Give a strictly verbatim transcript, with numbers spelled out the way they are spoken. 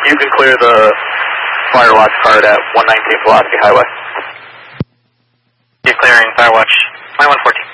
You can clear the Firewatch card at one nineteen Velocity Highway. You're clearing Firewatch twenty-one fourteen.